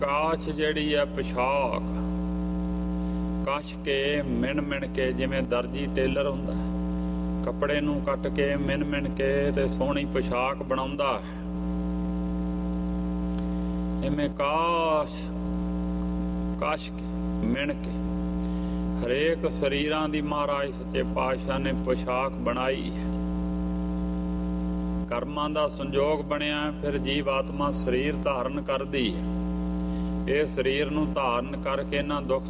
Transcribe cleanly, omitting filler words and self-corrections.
ਕਾਸ਼ ਜਿਹੜੀ ਹੈ ਪੋਸ਼ਾਕ ਕੱਛ ਕੇ ਮਿਣ ਕੇ, ਜਿਵੇਂ ਦਰਜੀ ਟੇਲਰ ਹੁੰਦਾ ਕੱਪੜੇ ਨੂੰ ਕੱਟ ਕੇ ਮਿਣ ਕੇ ਤੇ ਸੋਹਣੀ ਪੋਸ਼ਾਕ ਬਣਾਉਂਦਾ ਹੈ, ਇਵੇਂ ਕੱਛ ਕੇ ਮਿਣ ਕੇ ਹਰੇਕ ਸਰੀਰਾਂ ਦੀ ਮਹਾਰਾਜ ਸੱਚੇ ਪਾਤਸ਼ਾਹ ਨੇ ਪੋਸ਼ਾਕ ਬਣਾਈ ਹੈ। ਕਰਮਾਂ ਦਾ ਸੰਜੋਗ ਬਣਿਆ, ਫਿਰ ਜੀਵ ਆਤਮਾ ਸਰੀਰ ਧਾਰਨ ਕਰਦੀ ਹੈ। ਇਹ ਸਰੀਰ ਨੂੰ ਧਾਰਨ ਕਰਕੇ ਇਹਨਾਂ ਦੁੱਖ